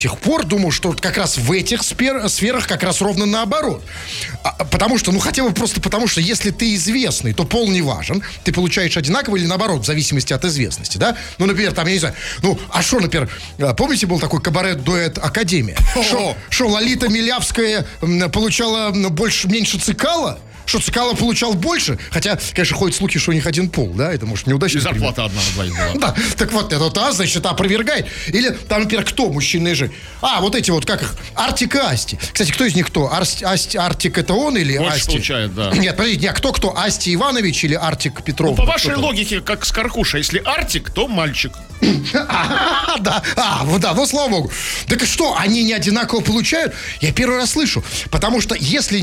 тех пор думал, что как раз в этих сферах как раз ровно наоборот. Потому что, хотя бы просто потому, что если ты известный, то пол не важен. Ты получаешь одинаково или наоборот, в зависимости от известности, да? Например, там, я не знаю, например, помните, был такой кабарет-дуэт «Академия»? Что Лолита Милявская получала меньше Цикала? Что Цикало получал больше, хотя, конечно, ходят слухи, что у них один пол, да, это, может, неудачно. И зарплата одна на двоих была. Да, так вот, это значит, опровергает. Или, там, например, кто, мужчина и женщина? Вот эти вот, как их, Артик и Асти. Кстати, кто из них кто? Артик это он или больше Асти? Получает, да. Нет, подождите, кто? Асти Иванович или Артик Петров? По вашей логике, как с Каркуша, если Артик, то мальчик. Да, слава богу. Так что, они не одинаково получают? Я первый раз слышу. Потому что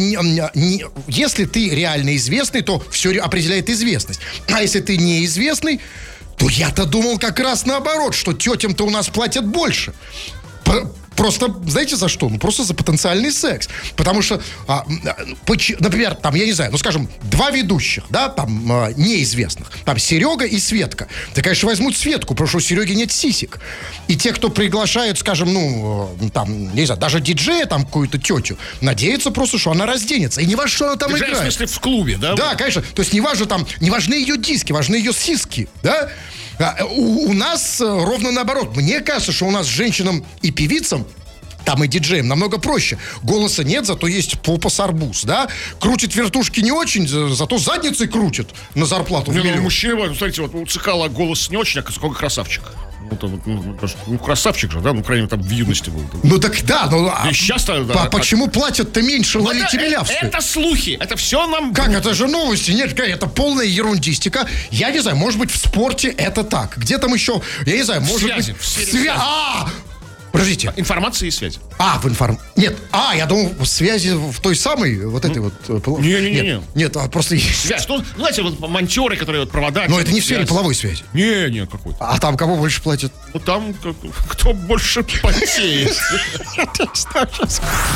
если ты реально известный, то все определяет известность. А если ты неизвестный, то я-то думал как раз наоборот, что тетям-то у нас платят больше. Просто, знаете, за что? Просто за потенциальный секс. Потому что, например, там, я не знаю, скажем, два ведущих, да, там, неизвестных. Там Серега и Светка. Да, конечно, возьмут Светку, потому что у Сереги нет сисек. И те, кто приглашают, скажем, там, не знаю, даже диджея, там, какую-то тетю, надеются просто, что она разденется. И не важно, что она там диджея, играет. в смысле, в клубе, да? Да, конечно. То есть не важны ее диски, важны ее сиски, да? У нас ровно наоборот. Мне кажется, что у нас женщинам и певицам, там и диджеям намного проще. Голоса нет, зато есть попа с арбуз, да? Крутит вертушки не очень, зато задницей крутит на зарплату. Мужчина, смотрите, вот у Цикала голос не очень, а сколько красавчик. Красавчик же, да? Крайне мере, там в юности был. Так да, и сейчас-то, да. Почему платят-то меньше Лолите Милявской? Это слухи, это все нам... Как, это же новости? Нет, это полная ерундистика. Я не знаю, может быть, в спорте это так. Где там еще, я не знаю, может быть... Связи. Подождите. Информация и связь. Нет, я думал, в связи в той самой, вот этой вот... Не-не-не. Нет, просто... Связь. Знаете, вот монтеры, которые вот провода... Но это не в сфере половой связи. Не, какой-то. А там кого больше платят? Там кто больше потеет.